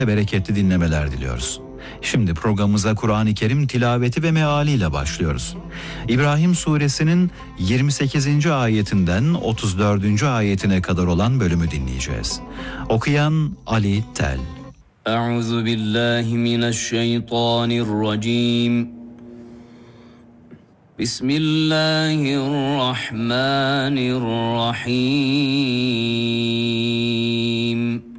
bereketli dinlemeler diliyoruz. Şimdi programımıza Kur'an-ı Kerim tilaveti ve mealiyle başlıyoruz. İbrahim suresinin 28. ayetinden 34. ayetine kadar olan bölümü dinleyeceğiz. Okuyan Ali Tel. Euzu billahi mineşşeytanirracim. Bismillahirrahmanirrahim.